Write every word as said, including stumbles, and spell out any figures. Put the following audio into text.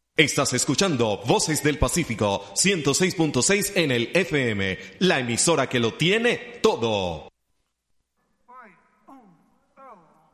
Estás escuchando Voces del Pacífico ciento seis punto seis en el F M, la emisora que lo tiene todo.